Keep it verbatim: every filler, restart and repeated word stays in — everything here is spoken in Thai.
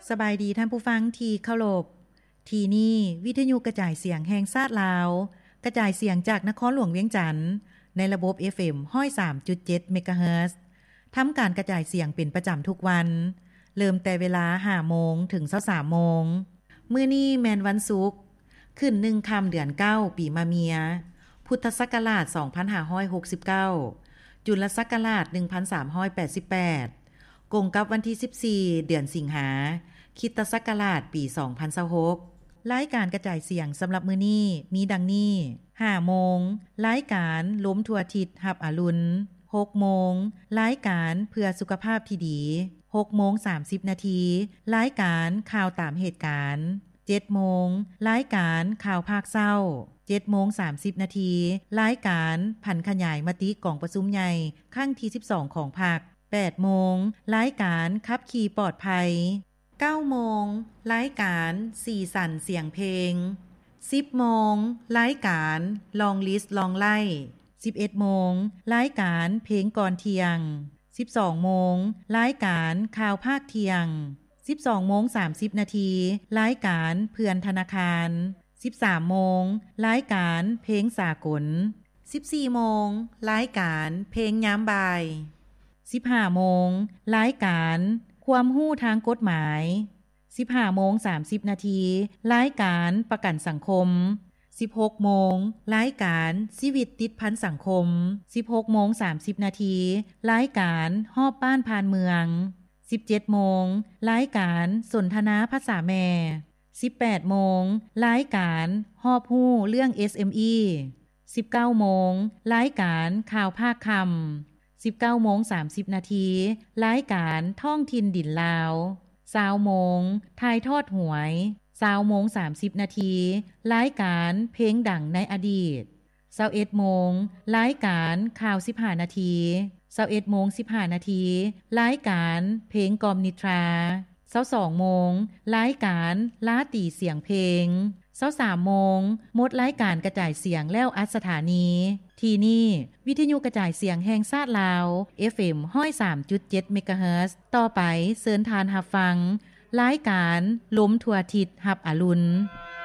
สบายดีท่านผู้ฟังที่เคารพที่นี่วิทยุกระจายเสียงแห่งชาติลาวกระจายเสียงจากนครหลวงเวียงจันทน์ในระบบ เอฟ เอ็ม หนึ่งศูนย์สามจุดเจ็ด เมกะเฮิรตซ์ทำการกระจายเสียงเป็นประจำทุกวันเริ่มแต่เวลา ห้าโมง ถึง สามโมงมื้อนี้แม่นวันศุกร์ขึ้นหนึ่งค่ำเดือนเก้าปีมะเมียพุทธศักราชสองพันห้าร้อยหกสิบเก้าจุลศักราชหนึ่งพันสามร้อยแปดสิบแปดกงกับวันที่สิบสี่เดือนสิงหาคริสตศักราชปีสองพันยี่สิบหกรายการกระจายเสียงสำหรับมื้อนี้มีดังนี้ ห้าโมงรายการล้มทั่วอาทิศรับอรุณหกโมงรายการเพื่อสุขภาพที่ดีหกโมงสามสิบนาทีรายการข่าวตามเหตุการณ์เจ็ดโมงรายการข่าวภาคเศร้าเจ็ดโมงสามสิบนาทีรายการผันขยายมติกองประชุมใหญ่ครั้งที่สิบสองของพรรคแปดโมงรายการขับขี่ปลอดภัยเก้าโมงรายการสีสันเสียงเพลงสิบโมงรายการลองลิสต์ลองไล่สิบเอ็ดโมงรายการเพลงก่อนเที่ยงสิบสองโมงรายการข่าวภาคเที่ยงสิบสองโมงสามสิบนาทีรายการเพื่อนธนาคารสิบสามโมงรายการเพลงสากลสิบสี่โมงรายการเพลงยามบ่ายสิบห้าโมงรายการความรู้ทางกฎหมายสิบห้าโมงสามสิบนาทีรายการประกันสังคมสิบหกโมงรายการชีวิตติดพันสังคมสิบหกโมงสามสิบนาทีรายการฮอบบ้านผ่านเมืองสิบเจ็ดโมงรายการสนทนาภาษาแม่สิบแปดโมงรายการฮอบฮู้เรื่อง เอส เอ็ม อี สิบเก้าโมงรายการข่าวภาคคำสิบเก้าโมงสามสิบนาทีรายการท่องถิ่นดินลาวยี่สิบโมงถ่ายทอดหวยยี่สิบโมงสามสิบนาทีรายการเพลงดังในอดีตยี่สิบเอ็ดโมงรายการข่าวสิบห้านาทียี่สิบเอ็ดโมงสิบห้านาทีรายการเพลงกอมนิทรายี่สิบสองโมงรายการล้าตีเสียงเพลงยี่สิบสามโมงหมดรายการกระจายเสียงแล้วอัดสถานีที่นี่วิทยุกระจายเสียงแห่งชาติลาว เอฟ เอ็ม หนึ่งศูนย์สามจุดเจ็ด เมกะเฮิรตซ์ต่อไปเชิญทานรับฟังรายการล้มทั่วอาทิศรับอรุณ